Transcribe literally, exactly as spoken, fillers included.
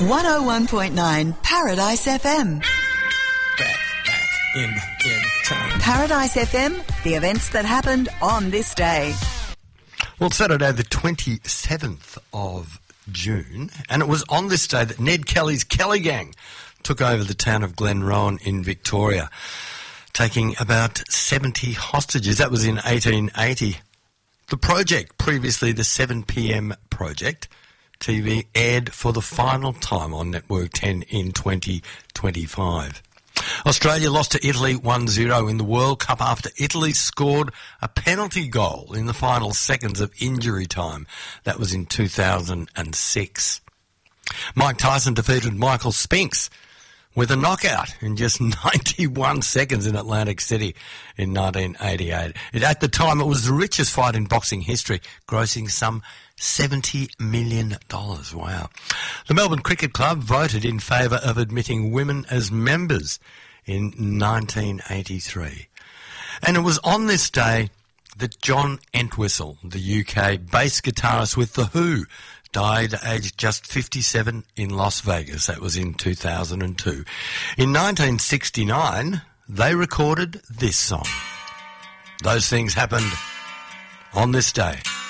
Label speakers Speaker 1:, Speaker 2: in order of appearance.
Speaker 1: one oh one point nine Paradise F M.
Speaker 2: Back, back, in, in time.
Speaker 1: Paradise F M, the events that happened on this day.
Speaker 3: Well, Saturday the twenty-seventh of June, and it was on this day that Ned Kelly's Kelly Gang took over the town of Glenrowan in Victoria, taking about seventy hostages. That was in eighteen eighty. The project, previously the seven p m project, T V aired for the final time on Network ten in twenty twenty-five. Australia lost to Italy one zero in the World Cup after Italy scored a penalty goal in the final seconds of injury time. That was in two thousand six. Mike Tyson defeated Michael Spinks with a knockout in just ninety-one seconds in Atlantic City in nineteen eighty-eight. It, at the time, it was the richest fight in boxing history, grossing some seventy million dollars. Wow. The Melbourne Cricket Club voted in favour of admitting women as members in nineteen eighty-three. And it was on this day that John Entwistle, the U K bass guitarist with The Who, died aged just fifty-seven in Las Vegas. That was in two thousand two. In nineteen sixty-nine, they recorded this song. Those things happened on this day.